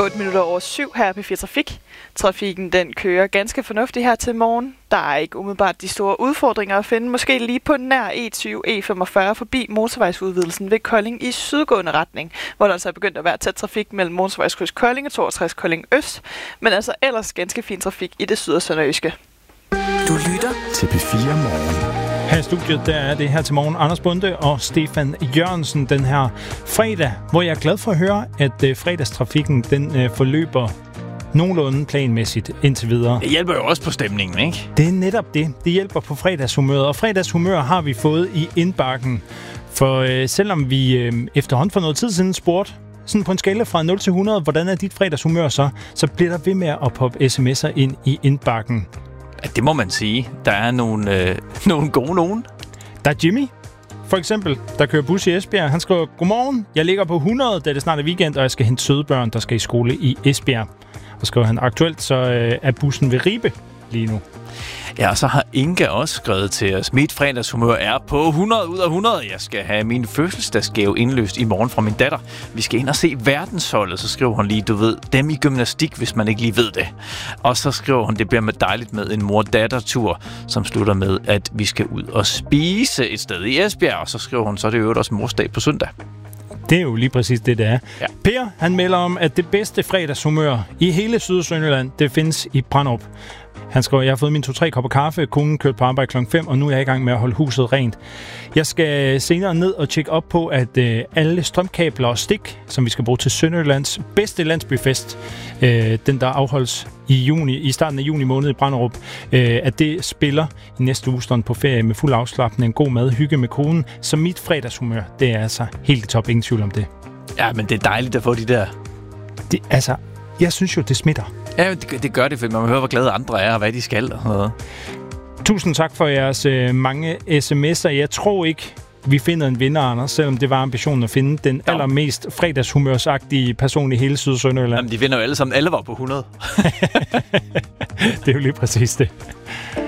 7:08 her på 4 Trafik. Trafikken den kører ganske fornuftigt her til morgen. Der er ikke umiddelbart de store udfordringer at finde. Måske lige på nær E20, E45 forbi motorvejsudvidelsen ved Kolding i sydgående retning, hvor der altså er begyndt at være tæt trafik mellem motorvejskryds Kolding og 62 Kolding Øst. Men altså ellers ganske fin trafik i det syd- og sønderjyske. Du lytter til P4 Morgen. Her i studiet, der er det her til morgen Anders Bonde og Stefan Jørgensen den her fredag, hvor jeg er glad for at høre, at fredagstrafikken den forløber nogenlunde planmæssigt indtil videre. Det hjælper jo også på stemningen, ikke? Det er netop det. Det hjælper på fredagshumøret, og fredagshumør har vi fået i indbakken. For selvom vi efterhånden for noget tid siden spurgte, sådan på en skala fra 0 til 100, hvordan er dit fredagshumør så bliver der ved med at poppe sms'er ind i indbakken. Ja, det må man sige. Der er nogle gode nogen. Der er Jimmy, for eksempel, der kører bus i Esbjerg. Han skriver, godmorgen, jeg ligger på 100, da det snart er weekend, og jeg skal hente søde børn, der skal i skole i Esbjerg. Og skriver han, aktuelt så er bussen ved Ribe lige nu. Ja, og så har Inga også skrevet til os. Mit fredagshumør er på 100 ud af 100. Jeg skal have min fødselsdagsgave indløst i morgen fra min datter. Vi skal ind og se verdensholdet, så skriver hun lige, du ved, dem i gymnastik, hvis man ikke lige ved det. Og så skriver hun, det bliver med dejligt med en mor-datter-tur, som slutter med, at vi skal ud og spise et sted i Esbjerg. Og så skriver hun, så er det jo også morsdag på søndag. Det er jo lige præcis det, det er. Ja. Per, han melder om, at det bedste fredagshumør i hele Syd- og Sønderjylland, det findes i Branderup. Han skriver, jeg har fået mine 2-3 kopper kaffe, konen kørte på arbejde kl. 5, og nu er jeg i gang med at holde huset rent. Jeg skal senere ned og tjekke op på, at alle strømkabler og stik, som vi skal bruge til Sønderjyllands bedste landsbyfest, den der afholdes i starten af juni måned i Branderup, at det spiller i næste uge stund på ferie med fuld afslapning, god mad, hygge med konen. Så mit fredagshumør, det er altså helt i top, ingen tvivl om det. Ja, men det er dejligt at få de der. Jeg synes jo, det smitter. Ja, det gør det, for man hører, hvor glade andre er, og hvad de skal og sådan noget. Tusind tak for jeres mange sms'er. Jeg tror ikke, vi finder en vinder, Anders, selvom det var ambitionen at finde den allermest fredagshumørsagtige person i hele Syd- og Sønderjylland. Jamen, de vinder jo alle sammen. Alle var på 100. Det er jo lige præcis det.